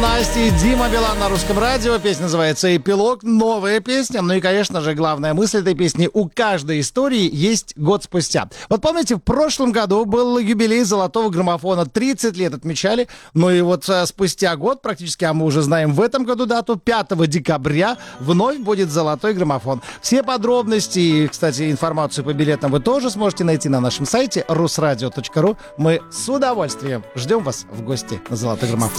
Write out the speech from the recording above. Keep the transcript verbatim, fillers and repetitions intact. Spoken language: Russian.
Настя и Дима Билан на Русском радио. Песня называется «Эпилог». Новая песня. Ну и, конечно же, главная мысль этой песни: у каждой истории есть год спустя. Вот помните, в прошлом году был юбилей золотого граммофона. тридцать лет отмечали. Ну и вот а, спустя год, практически, а мы уже знаем в этом году дату, пятого декабря, вновь будет золотой граммофон. Все подробности и, кстати, информацию по билетам вы тоже сможете найти на нашем сайте русрадио точка ру. Мы с удовольствием ждем вас в гости на золотой граммофон.